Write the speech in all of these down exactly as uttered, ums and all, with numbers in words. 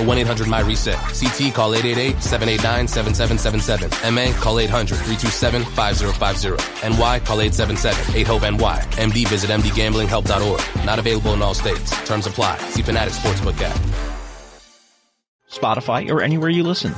or one eight hundred M Y reset. C T, call eight eight eight, seven eight nine, seven seven seven seven. M A, call eight hundred, three two seven, five zero five zero. N Y, call eight seven seven, eight hope N Y. M D, visit m d gambling help dot org. Not available in all states. Terms apply. See Fanatics Sportsbook app. Spotify, or anywhere you listen.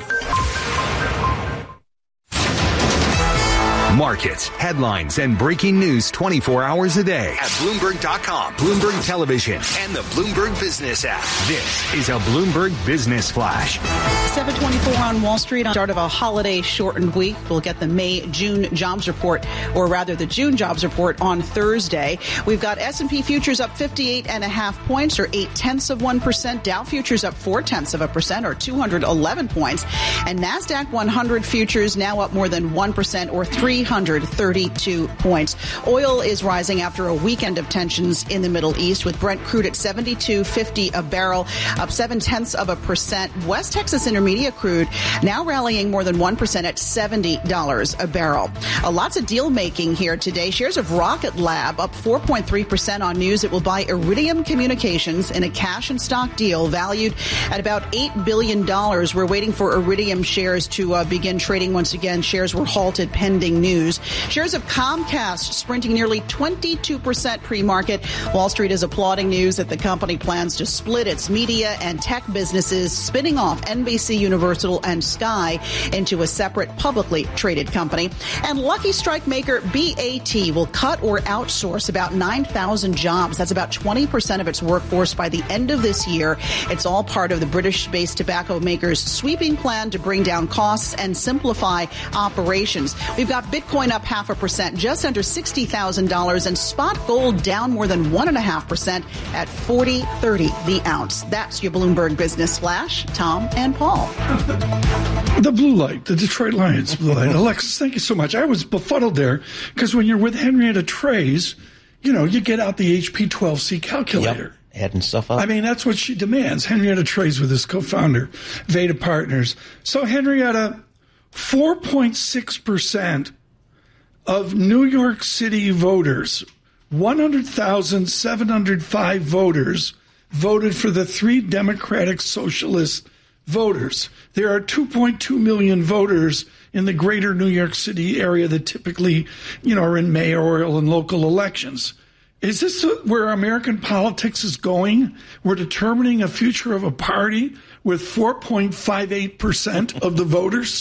Markets, headlines, and breaking news twenty-four hours a day at Bloomberg dot com, Bloomberg Television, and the Bloomberg Business app. This is a Bloomberg Business Flash. seven twenty-four on Wall Street on the start of a holiday-shortened week. We'll get the May-June jobs report, or rather the June jobs report on Thursday. We've got S and P futures up fifty-eight and a half points, or eight-tenths of one percent. Dow futures up four-tenths of a percent, or two hundred eleven points. And NASDAQ one hundred futures now up more than one percent, or three hundred thirty-two points. Oil is rising after a weekend of tensions in the Middle East, with Brent crude at seventy-two fifty a barrel, up seven-tenths of a percent. West Texas Intermediate crude now rallying more than one percent at seventy dollars a barrel. Uh, lots of deal making here today. Shares of Rocket Lab up four point three percent on news it will buy Iridium Communications in a cash and stock deal valued at about eight billion dollars. We're waiting for Iridium shares to uh, begin trading once again. Shares were halted pending news. Shares of Comcast sprinting nearly twenty-two percent pre-market. Wall Street is applauding news that the company plans to split its media and tech businesses, spinning off N B C, Universal, and Sky into a separate publicly traded company. And Lucky Strike maker B A T will cut or outsource about nine thousand jobs. That's about twenty percent of its workforce by the end of this year. It's all part of the British-based tobacco maker's sweeping plan to bring down costs and simplify operations. We've got Bitcoin up half a percent, just under sixty thousand dollars, and spot gold down more than one and a half percent at forty thirty the ounce. That's your Bloomberg Business Flash. Tom and Paul. The blue light, the Detroit Lions blue light. Alexis, thank you so much. I was befuddled there because when you're with Henrietta Trays, you know, you get out the H P twelve C calculator. Yep. Adding stuff up. I mean, that's what she demands. Henrietta Trays with his co-founder, Veda Partners. So Henrietta, four point six percent of New York City voters, one hundred thousand seven hundred five voters, voted for the three Democratic Socialist voters. There are two point two million voters in the greater New York City area that typically, you know, are in mayoral and local elections. Is this where American politics is going? We're determining a future of a party with four point five eight percent of the voters?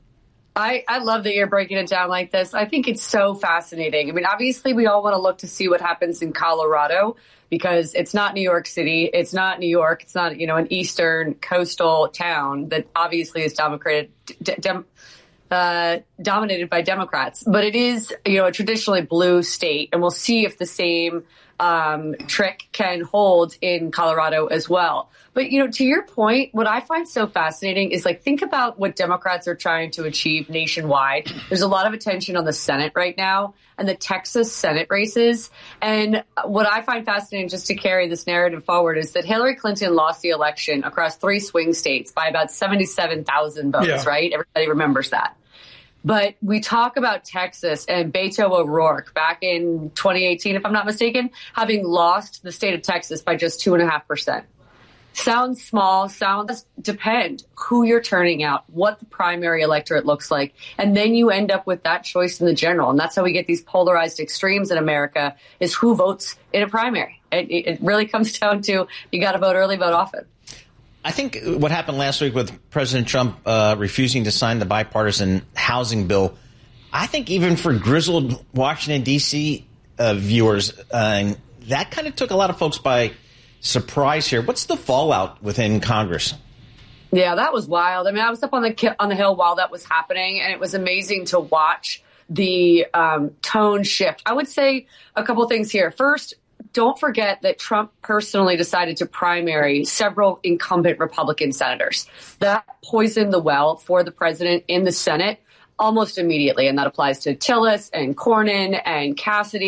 I, I love that you're breaking it down like this. I think it's so fascinating. I mean, obviously, we all want to look to see what happens in Colorado because it's not New York City. It's not New York. It's not, you know, an eastern coastal town that obviously is democrated, de- dem- uh, dominated by Democrats. But it is, you know, a traditionally blue state. And we'll see if the same um, trick can hold in Colorado as well. But, you know, to your point, what I find so fascinating is, like, think about what Democrats are trying to achieve nationwide. There's a lot of attention on the Senate right now and the Texas Senate races. And what I find fascinating, just to carry this narrative forward, is that Hillary Clinton lost the election across three swing states by about seventy-seven thousand votes, yeah. Right? Everybody remembers that. But we talk about Texas and Beto O'Rourke back in twenty eighteen, if I'm not mistaken, having lost the state of Texas by just two point five percent. Sounds small, sounds depend who you're turning out, what the primary electorate looks like. And then you end up with that choice in the general. And that's how we get these polarized extremes in America, is who votes in a primary. It, it really comes down to you got to vote early, vote often. I think what happened last week with President Trump uh, refusing to sign the bipartisan housing bill, I think even for grizzled Washington, D C uh, viewers, uh, that kind of took a lot of folks by surprise here. What's the fallout within Congress? Yeah, that was wild. I mean, I was up on the on the Hill while that was happening, and it was amazing to watch the um, tone shift. I would say a couple things here. First, don't forget that Trump personally decided to primary several incumbent Republican senators. That poisoned the well for the president in the Senate almost immediately. And that applies to Tillis and Cornyn and Cassidy.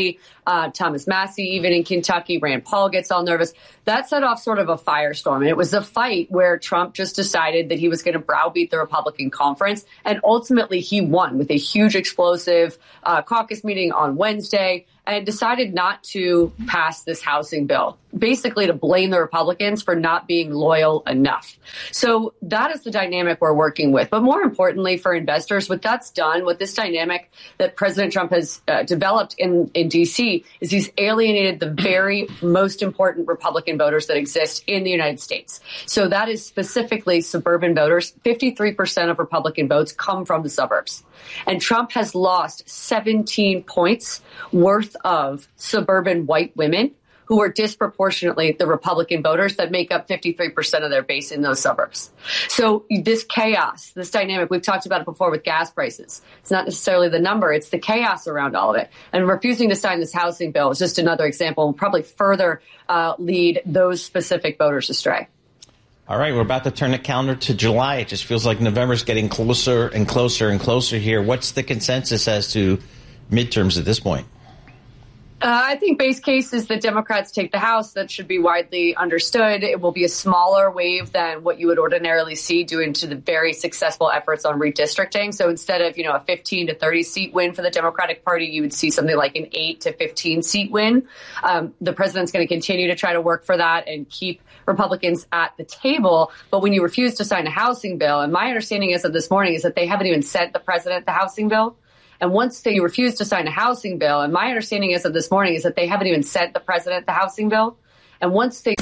uh, Thomas Massie, even in Kentucky, Rand Paul gets all nervous. That set off sort of a firestorm. And it was a fight where Trump just decided that he was going to browbeat the Republican conference. And ultimately, he won with a huge explosive uh, caucus meeting on Wednesday and decided not to pass this housing bill, basically to blame the Republicans for not being loyal enough. So that is the dynamic we're working with. But more importantly for investors, what that's done, what this dynamic that President Trump has uh, developed in, in D C is he's alienated the very most important Republican voters that exist in the United States. So that is specifically suburban voters. fifty-three percent of Republican votes come from the suburbs. And Trump has lost seventeen points worth of suburban white women who are disproportionately the Republican voters that make up fifty-three percent of their base in those suburbs. So this chaos, this dynamic, we've talked about it before with gas prices. It's not necessarily the number, it's the chaos around all of it. And refusing to sign this housing bill is just another example and probably further uh, lead those specific voters astray. All right, we're about to turn the calendar to July. It just feels like November's getting closer and closer and closer here. What's the consensus as to midterms at this point? Uh, I think base case is that Democrats take the House. That should be widely understood. It will be a smaller wave than what you would ordinarily see due to the very successful efforts on redistricting. So instead of, you know, a fifteen to thirty seat win for the Democratic Party, you would see something like an eight to fifteen seat win. Um, the president's going to continue to try to work for that and keep Republicans at the table. But when you refuse to sign a housing bill, and my understanding as of this morning is that they haven't even sent the president the housing bill. And once they refuse to sign a housing bill, and my understanding as of this morning is that they haven't even sent the president the housing bill. And once they...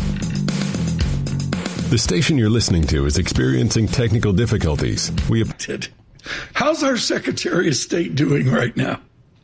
The station you're listening to is experiencing technical difficulties. We have... How's our Secretary of State doing right now?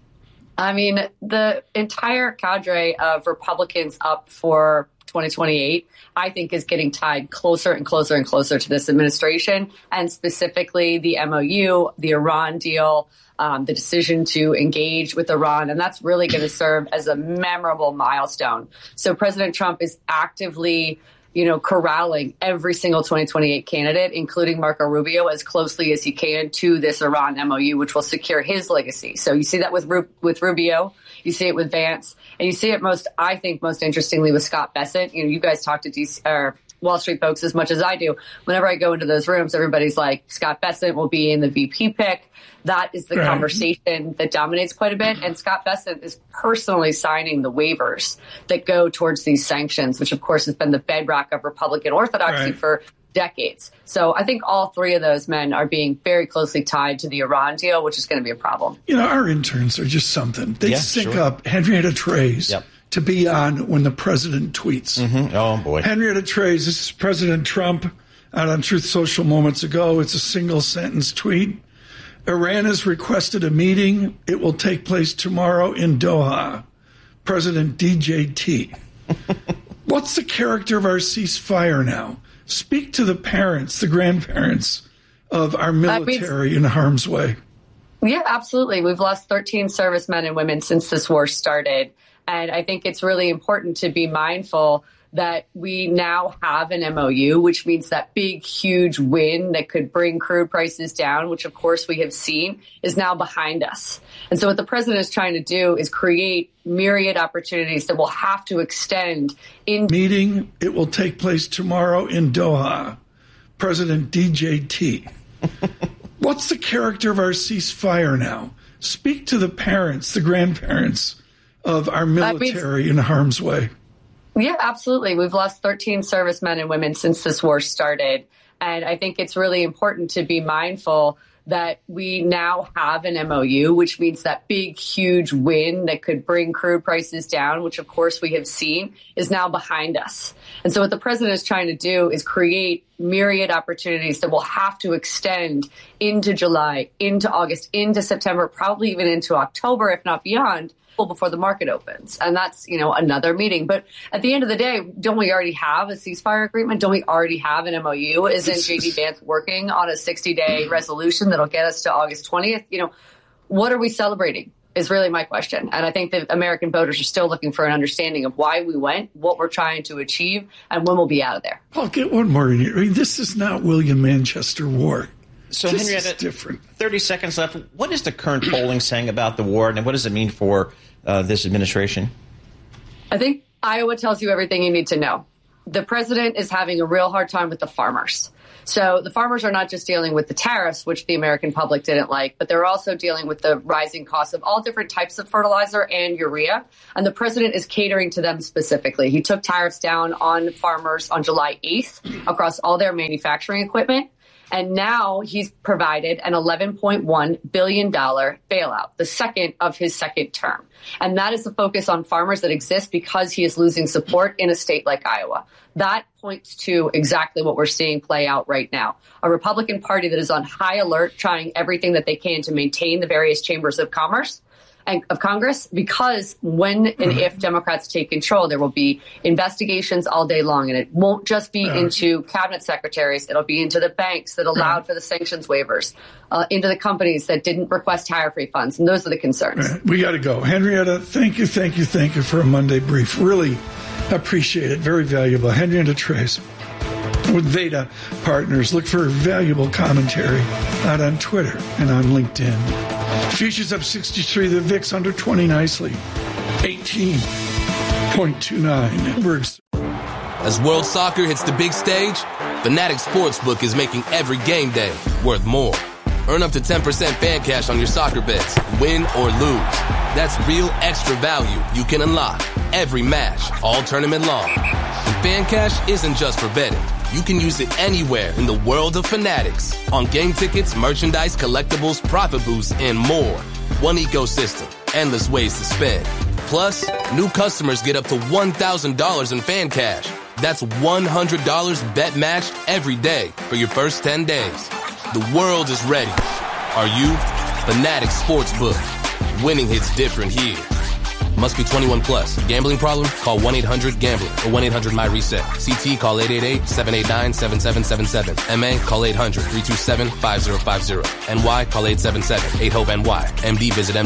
I mean, the entire cadre of Republicans up for twenty twenty-eight, I think, is getting tied closer and closer and closer to this administration, and specifically the M O U, the Iran deal, um, the decision to engage with Iran. And that's really going to serve as a memorable milestone. So President Trump is actively, you know, corralling every single twenty twenty-eight candidate, including Marco Rubio, as closely as he can to this Iran M O U, which will secure his legacy. So you see that with Ru- with Rubio, you see it with Vance, and you see it most, I think, most interestingly with Scott Bessent. You know, you guys talk to D C, or Wall Street folks as much as I do. Whenever I go into those rooms, everybody's like, Scott Bessent will be in the V P pick. That is the right. conversation that dominates quite a bit. And Scott Bessent is personally signing the waivers that go towards these sanctions, which, of course, has been the bedrock of Republican orthodoxy right. for decades. So I think all three of those men are being very closely tied to the Iran deal, which is going to be a problem. You know, our interns are just something. They yeah, sync sure. up Henrietta Trey's yep. to be on when the president tweets. Mm-hmm. Oh, boy. Henrietta Trey's, this is President Trump out on Truth Social moments ago. It's a single sentence tweet. Iran has requested a meeting. It will take place tomorrow in Doha. President D J T. What's the character of our ceasefire now? Speak to the parents, the grandparents of our military in harm's way. Yeah, absolutely. We've lost thirteen servicemen and women since this war started. And I think it's really important to be mindful that we now have an M O U, which means that big, huge win that could bring crude prices down, which, of course, we have seen, is now behind us. And so what the president is trying to do is create myriad opportunities that will have to extend in meeting. It will take place tomorrow in Doha. President D J T. What's the character of our ceasefire now? Speak to the parents, the grandparents of our military means- in harm's way. Yeah, absolutely. We've lost thirteen servicemen and women since this war started. And I think it's really important to be mindful that we now have an M O U, which means that big, huge win that could bring crude prices down, which, of course, we have seen, is now behind us. And so what the president is trying to do is create myriad opportunities that will have to extend into July, into August, into September, probably even into October, if not beyond, before the market opens. And that's, you know, another meeting. But at the end of the day, don't we already have a ceasefire agreement? Don't we already have an M O U? Isn't J D Vance working on a sixty-day resolution that'll get us to August twentieth? You know, what are we celebrating is really my question. And I think that American voters are still looking for an understanding of why we went, what we're trying to achieve, and when we'll be out of there. I'll get one more in here. I mean, this is not William Manchester War. So, this Henrietta, is different. thirty seconds left. What is the current polling saying about the war, and what does it mean for uh, this administration? I think Iowa tells you everything you need to know. The president is having a real hard time with the farmers. So the farmers are not just dealing with the tariffs, which the American public didn't like, but they're also dealing with the rising costs of all different types of fertilizer and urea. And the president is catering to them specifically. He took tariffs down on farmers on July eighth across all their manufacturing equipment. And now he's provided an eleven point one billion dollars bailout, the second of his second term. And that is the focus on farmers that exists because he is losing support in a state like Iowa. That points to exactly what we're seeing play out right now. A Republican Party that is on high alert, trying everything that they can to maintain the various chambers of commerce and of Congress, because when and if Democrats take control, there will be investigations all day long. And it won't just be into cabinet secretaries. It'll be into the banks that allowed for the sanctions waivers, uh, into the companies that didn't request tariff refunds. And those are the concerns. Right. We got to go. Henrietta, thank you, thank you, thank you for a Monday brief. Really appreciate it. Very valuable. Henrietta Trace with Veda Partners. Look for valuable commentary out on Twitter and on LinkedIn. Futures up sixty-three. The V I X under twenty nicely. eighteen point two nine. As World Soccer hits the big stage, Fanatics Sportsbook is making every game day worth more. Earn up to ten percent fan cash on your soccer bets, win or lose. That's real extra value you can unlock every match, all tournament long. And fan cash isn't just for betting. You can use it anywhere in the world of Fanatics. On game tickets, merchandise, collectibles, profit boosts, and more. One ecosystem, endless ways to spend. Plus, new customers get up to one thousand dollars in fan cash. That's one hundred dollars bet matched every day for your first ten days. The world is ready. Are you? Fanatics Sportsbook. Winning hits different here. Must be twenty-one plus. Gambling problem? Call one eight hundred gambler or one eight hundred my reset. C T call eight eight eight, seven eight nine, seven seven seven seven. M A call eight hundred, three two seven, five zero five zero. N Y call eight seven seven, eight hope N Y. M D visit M D